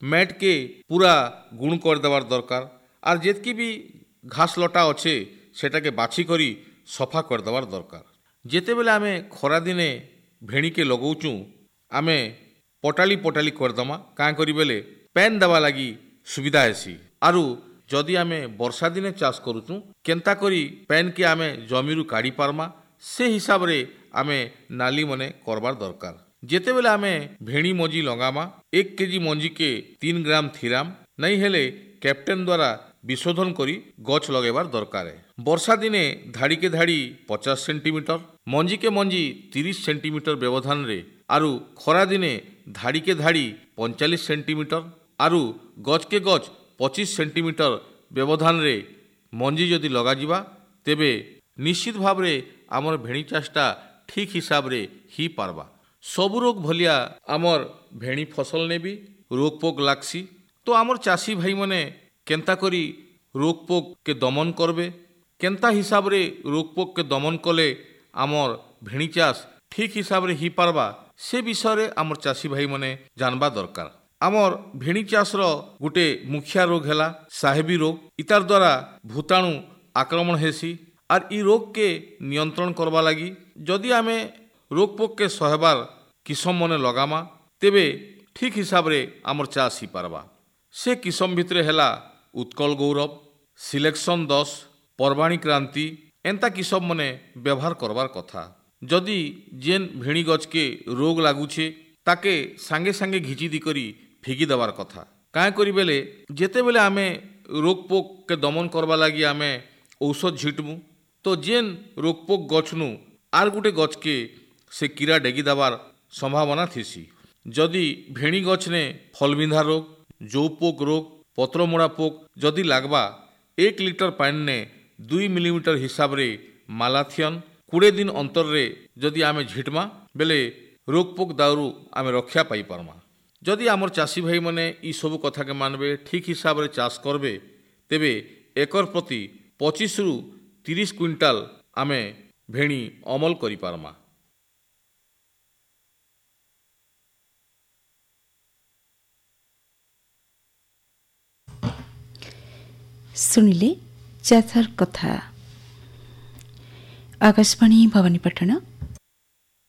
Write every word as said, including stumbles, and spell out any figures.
Mat के पूरा गुण कर देवार दरकार आर जेतकी भी घास लटा अच्छे सेटा के बाछी करी सफा कर देवार दरकार। जेते बेले आमे खरा दिने भेणी के लगौचु आमे पटाली पटाली करदमा काँ करी बेले पैन देवा लगी सुविधा हेसी। आरु जदि आमे वर्षा दिने चाष करुचु केन्ता करी पैन के आमे जमीरु काढ़ी पारमा से हिसाब रे आमे नाली मने करबार दरकार। जेते बेले आमे भेणी मंजी लगामा एक केजी मंजी के तीन ग्राम थीराम नहीं हेले कैप्टेन द्वारा विशोधन करी गछ लगेबार दरकार है। वर्षा दिने धाड़ी के धाड़ी पचास सेंटीमीटर मंजी के मंजी तीस सेंटीमीटर व्यवधान रे आरु खरा दिने धाड़ी के धाड़ी पैंतालीस सेंटीमीटर आरु गछ के गछ पच्चीस सेंटीमीटर व्यवधान रे मंजी जदि लगा जिबा तेबे निश्चित भाव रे आमर भेणी चाषटा ठीक हिसाब रे ही पारबा। सब रोग भलिया आमर भेणी फसल ने भी रोग पोक लागसी तो आमर चाषी भाई मने केन्ता करी रोग पोक के दमन करबे केन्ता हिसाब रे रोग पोक के दमन कले आमर भेणी चाष ठीक हिसाब रे ही पारबा से विषय रे आमर चाषी भाई मने जानबा दरकार। आमर भेणी चाष रो गुटे मुखिया रोग हैला साहेबी रोग। इतार द्वारा भूताणु आक्रमण हेसी आर ई रोग के नियंत्रण करबा लगी जदि आमे रोग पोक के सहबार किसम मने लगामा तेबे ठीक हिसाब रे आमर चाष ही पारबा। से किसम भितरे हैला उत्कल गौरव सिलेक्शन दस पर्वाणी क्रांति एंता किसम मने व्यवहार करबार कथा। जदि जेन भेणी गछ के रोग लागुछे ताके सांगे सांगे घिची दी करी फिगी देवार कथा। काँ करी बेले जेते बेले आमे रोग पोक के दमन करबा लगी आमे औषध झिटमु तो जेन रोग पोक गछनु आर गुटे गछ के से कीड़ा डेगी देवार संभावना थीसी। जदि भेणी गछ ने फलबिंधा रोग जौ पोक रोग पत्रमोड़ा पोक जदि लागबा एक लिटर पानी ने दुई मिलीमीटर हिसाब रे मालाथियन कोड़े दिन अंतर रे जदि आमे झिटमा बेले रोग पोक दाउरू आमे रक्षा पाई पारमा। जदि आमर चाषी भाई मने ई सब कथा के मानबे ठीक हिसाब रे चाष करबे तेबे एकर प्रति पच्चीस रु तीस क्विंटाल आमे भेणी अमल करि पारमा। सुनिले चाथर कथा। आकाशवाणी भवानीपटना